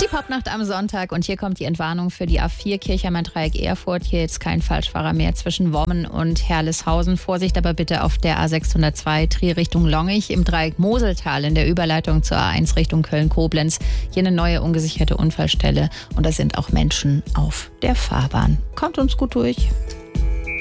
Die Popnacht am Sonntag und hier kommt die Entwarnung für die A4 Kirchheimer-Dreieck Erfurt. Hier jetzt kein Falschfahrer mehr zwischen Wommen und Herleshausen. Vorsicht aber bitte auf der A602 Trier Richtung Longich im Dreieck Moseltal in der Überleitung zur A1 Richtung Köln-Koblenz. Hier eine neue ungesicherte Unfallstelle und da sind auch Menschen auf der Fahrbahn. Kommt uns gut durch.